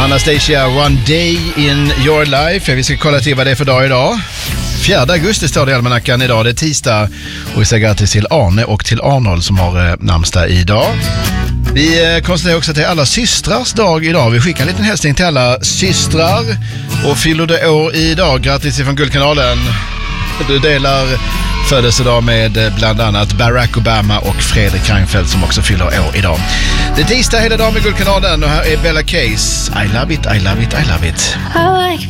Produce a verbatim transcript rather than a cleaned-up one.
Anastasia, One Day in Your Life. Vi ska kolla till vad det är för dag idag. fjärde augusti står det i almanackan idag. Det är tisdag och vi säger grattis till Arne och till Arnold som har eh, namnsdag idag. Vi eh, konstaterar också att det är alla systrars dag idag. Vi skickar en liten hälsning till alla systrar och fyller det år idag. Grattis från Guldkanalen. Du delar födelsedag med bland annat Barack Obama och Fredrik Reinfeldt som också fyller år idag. Det är tisdag hela dagen med Guldkanalen och här är Bella Case. I love it, I love it, I love it. I like